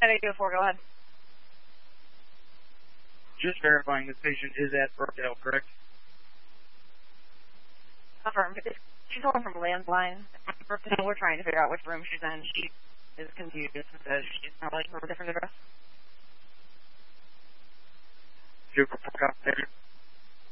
984, go ahead. Just verifying this patient is at Brookdale, correct? Confirmed. She's calling from landline. We're trying to figure out which room she's in. She is confused because she's not like from a different address.